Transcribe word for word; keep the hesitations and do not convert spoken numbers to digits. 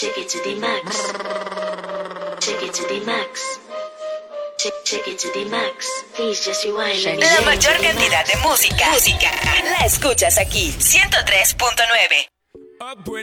Check it to the max. Check it to the max. Check, check it to the max. Please just rewind. Let me La check it to mayor the cantidad max. de música, música, la escuchas aquí, ciento tres punto nueve.